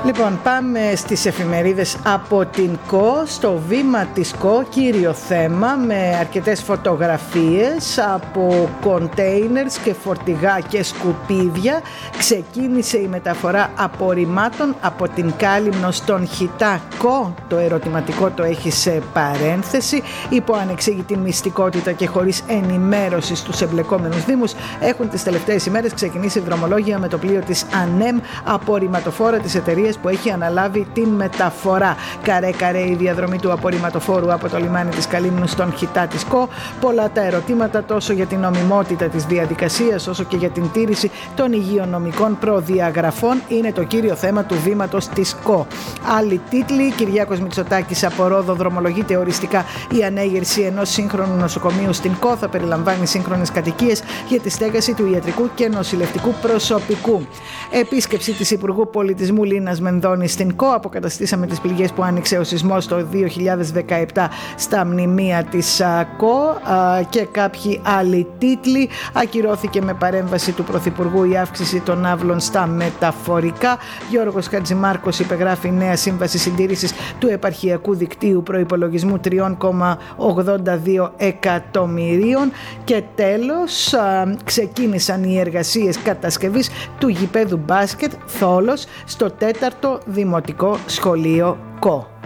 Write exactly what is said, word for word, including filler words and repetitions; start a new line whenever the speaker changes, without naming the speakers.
Λοιπόν, πάμε στις εφημερίδες από την ΚΟ. Στο βήμα της ΚΟ, κύριο θέμα με αρκετές φωτογραφίες από κοντέινερς και φορτηγά και σκουπίδια. Ξεκίνησε η μεταφορά απορριμμάτων από την Κάλυμνο στον Χιτά ΚΟ. Το ερωτηματικό το έχει σε παρένθεση. Υπό ανεξήγητη μυστικότητα και χωρίς ενημέρωση στους εμπλεκόμενους δήμους, έχουν τις τελευταίες ημέρες ξεκινήσει δρομολόγια με το πλοίο της ΑΝΕΜ, απορριμματοφόρα της εταιρείας που έχει αναλάβει την μεταφορά. Καρέ-καρέ η διαδρομή του απορριμματοφόρου από το λιμάνι της Καλύμνου στον Χιτά της ΚΟ. Πολλά τα ερωτήματα τόσο για την νομιμότητα της διαδικασίας όσο και για την τήρηση των υγειονομικών προδιαγραφών είναι το κύριο θέμα του βήματος της ΚΟ. Άλλοι τίτλοι: Κυριάκος Μητσοτάκης από Ρόδο δρομολογείται οριστικά η ανέγερση ενός σύγχρονου νοσοκομείου στην ΚΟ. Θα περιλαμβάνει σύγχρονες κατοικίες για τη στέγαση του ιατρικού και νοσηλευτικού προσωπικού. Επίσκεψη της Υπουργού Πολιτισμού Λίνας Μενδώνη στην ΚΟ. Αποκαταστήσαμε τις πληγές που άνοιξε ο σεισμός το δύο χιλιάδες δεκαεπτά στα μνημεία της ΚΟ. Και κάποιοι άλλοι τίτλοι: Ακυρώθηκε με παρέμβαση του Πρωθυπουργού η αύξηση των άβλων στα μεταφορικά. Γιώργος Χατζημάρκος υπεγράφει νέα σύμβαση συντήρησης του επαρχιακού δικτύου προϋπολογισμού τρία κόμμα ογδόντα δύο εκατομμυρίων. Και τέλος, ξεκίνησαν οι εργασίες κατασκευής του γηπέδου μπάσκετ Θόλος στο τέταρτο Δημοτικό Σχολείο ΚΟ.